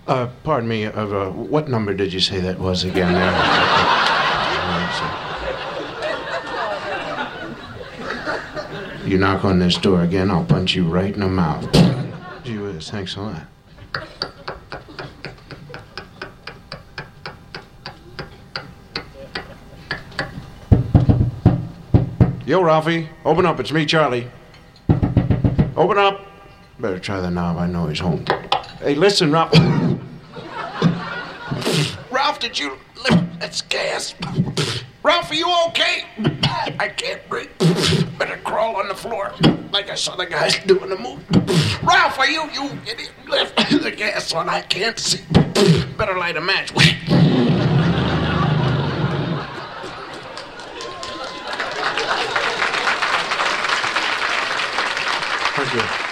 Pardon me, what number did you say that was again there? You knock on this door again, I'll punch you right in the mouth. Gee whiz, thanks a lot. Yo, Ralphie, open up, it's me, Charlie. Open up. Better try the knob, I know he's home. Hey, listen, Ralph. Ralph, did you lift? That's gas. Ralph, are you okay? I can't breathe. Better crawl on the floor like I saw the guys do in the movie. Ralph, are you idiot? Lift the gas on, I can't see. Better light a match. Thank you.